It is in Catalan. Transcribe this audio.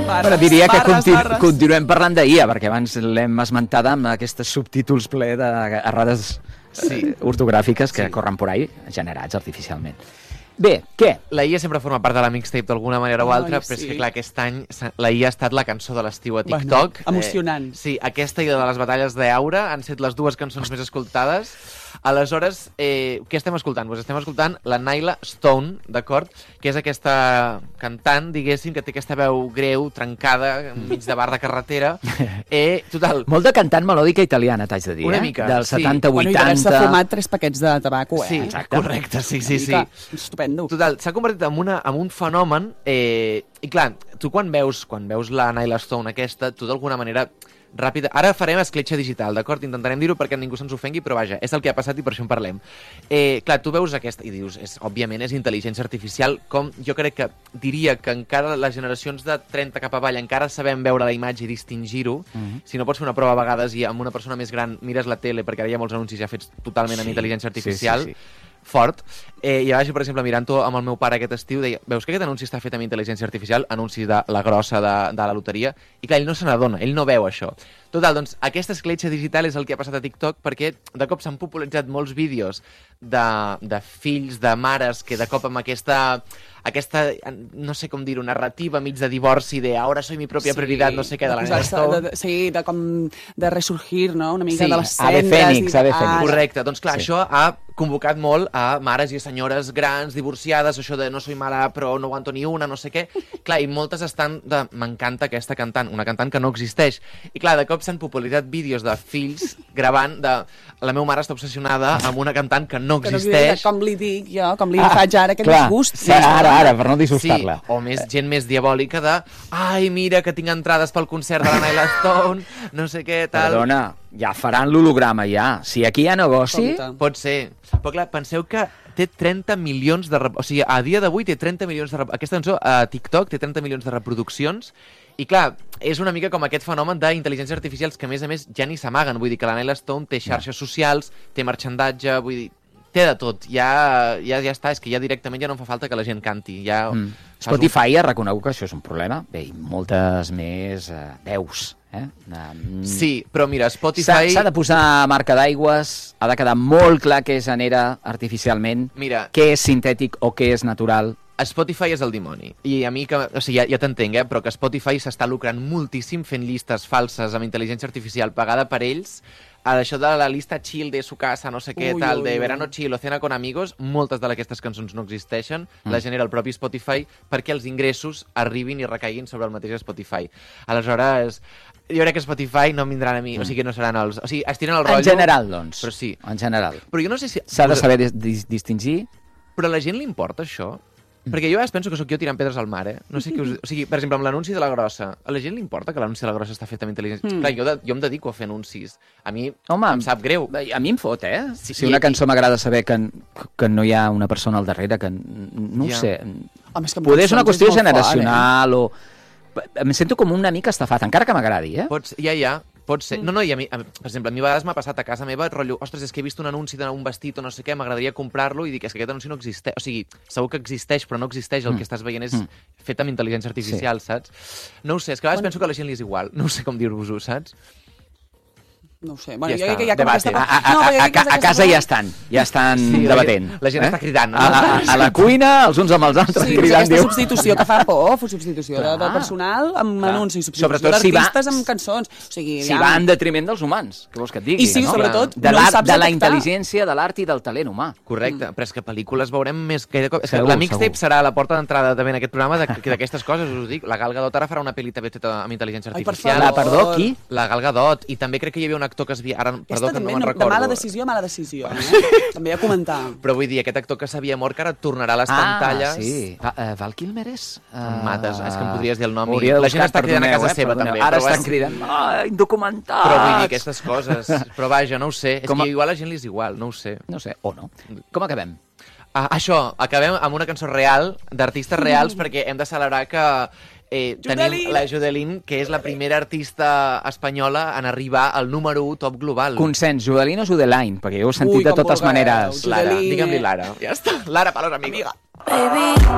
Bueno, diria que continuem parlant d'IA, perquè abans l'hem esmentada amb aquests subtítols ple d'errades ortogràfiques que corren por ahí, generats artificialment. Bé, què? La IA sempre forma part de la mixtape d'alguna manera o altra, però és que clar, aquest any la IA ha estat la cançó de l'estiu a TikTok. Emocionant. Sí, aquesta i de les batalles d'Aura han set les dues cançons més escoltades. Aleshores, què estem escoltant? Pues estem escoltant la Nyla Stone, d'acord? Que és aquesta cantant, diguéssim, que té aquesta veu greu, trencada, enmig de bar de carretera. Total. Molt de cantant melòdica italiana, t'haig de dir, una mica, dels 70-80. Bueno, i d'haver-se fumat 3 paquets de tabaco, Sí, correcte, sí. Estupendo. Total, s'ha convertit en un fenomen, i clar, tu quan veus la Nyla Stone aquesta, tu d'alguna manera ràpida... Ara farem escletxa digital, d'acord? Intentarem dir-ho perquè ningú se'ns ofengui, però vaja, és el que ha passat i per això en parlem. Clar, tu veus aquesta i dius, òbviament és intel·ligència artificial, com jo crec que diria que encara les generacions de 30 cap avall encara sabem veure la imatge i distingir-ho. Si no pots fer una prova a vegades i amb una persona més gran mires la tele, perquè ara hi ha molts anuncis ja fets totalment amb intel·ligència artificial, fort. I a baix, per exemple, mirant-ho amb el meu pare aquest estiu, deia, veus que aquest anunci està fet amb intel·ligència artificial, anunci de la grossa de la loteria, i clar, ell no se n'adona, ell no veu això. Total, doncs, aquesta escletxa digital és el que ha passat a TikTok, perquè de cop s'han popularitzat molts vídeos de fills, de mares, que de cop amb aquesta, no sé com dir-ho, narrativa mig de divorci, de ara soy mi pròpia prioritat, no sé què, de la Nyla Stone. Sí, de resurgir, no?, una mica de les cendres. Ave Fènix. Correcte, doncs clar, això ha convocat molt a mares i senyores grans, divorciades, això de no soy mala però no aguanto ni una, no sé què. Clar, i moltes estan de m'encanta aquesta cantant, una cantant que no existeix. I clar, de cop s'han popularitzat vídeos de fills gravant de la meva mare està obsessionada amb una cantant que no existeix. Com li dic jo, com li faig ara aquest disgust. Sí, ara, per no disgustar-la. Sí, o gent més diabòlica de ai, mira que tinc entrades pel concert de la Nyla Stone, no sé què, tal. Perdona, ja faran l'holograma, ja. Si aquí hi ha negoci... Pot ser. Però clar, penseu que té 30 milions de... O sigui, a dia d'avui té 30 milions de... Aquesta cançó a TikTok té 30 milions de reproduccions i clar, és una mica com aquest fenomen d'intel·ligències artificials que a més ja ni s'amaguen. Vull dir que la Nyla Stone té xarxes socials, té marxandatge, vull dir, té de tot. Ja està, és que ja directament ja no fa falta que la gent canti. Spotify ha reconegut que això és un problema. Bé, i moltes més veus. Sí, però mira, Spotify... S'ha de posar marca d'aigües, ha de quedar molt clar què es genera artificialment, què és sintètic o què és natural. Spotify és el dimoni. I a mi, o sigui, ja t'entenc, però que Spotify s'està lucrant moltíssim fent llistes falses amb intel·ligència artificial pagada per ells. Això de la lista chill de su casa, no sé què, de verano chill o cena con amigos, moltes d'aquestes cançons no existeixen, la genera el propi Spotify perquè els ingressos arribin i recaiguin sobre el mateix Spotify. Aleshores, jo crec que Spotify no em vindran a mi, o sigui, no seran els... O sigui, estiren el rotllo... En general, doncs. Però sí. En general. Però jo no sé si... S'ha de saber distingir. Però a la gent li importa això? Perquè jo a vegades penso que sóc jo tirant pedres al mar, No sé què us... O sigui, per exemple, amb l'anunci de la grossa, a la gent li importa que l'anunci de la grossa està fet amb intel·ligència? Clar, jo em dedico a fer anuncis. A mi em sap greu. A mi em fot, Si una cançó m'agrada saber que no hi ha una persona al darrere, que no ho sé. Poder és una qüestió generacional o... Em sento com una mica estafat, encara que m'agradi, Pot ser. No, i a mi, per exemple, a mi a vegades m'ha passat a casa meva, rotllo, ostres, és que he vist un anunci d'un vestit o no sé què, m'agradaria comprar-lo i dic, és que aquest anunci no existeix. O sigui, segur que existeix, però no existeix. El que estàs veient és fet amb intel·ligència artificial, saps? No ho sé, és que a vegades penso que a la gent li és igual. No sé com dir-vos-ho, saps? No ho sé. Bueno, jo crec que ja com a casa ja estan debatent. La gent està cridant. A la cuina, els uns amb els altres, cridant. Sí, aquesta substitució que fa por, substitució de personal amb anuncis, substitució d'artistes amb cançons. Si va en detriment dels humans, què vols que et digui? I sí, sobretot, de la intel·ligència, de l'art i del talent humà. Correcte, però és que pel·lícules veurem més que... La mixtape serà la porta d'entrada també en aquest programa d'aquestes coses, us ho dic. La Gal Gadot ara farà una pel·li també feta amb intel·ligència artificial. Perdó, qui? La Gal Gadot. I també crec que hi havia un actor que es havia... Ara, perdó, que no me'n recordo. De mala decisió, també a comentar. Però vull dir, aquest actor que s'havia mort, que ara tornarà a les pantalles... sí. Val Kilmer és? Mates, és que em podries dir el nom. La gent està cridant a casa seva, també. Ara estan cridant, indocumentats! Però vull dir, aquestes coses. Però vaja, no ho sé. És que igual a la gent li és igual, no ho sé. No sé, o no. Com acabem? Això, acabem amb una cançó real, d'artistes reals, perquè hem de celebrar que tenim la Judelín, que és la primera artista espanyola en arribar al número 1 top global. Consens, Judelín o Judelaine? Perquè jo ho he sentit de totes maneres. Lara, digue'm-li Lara. Ja està, Lara per les amigues.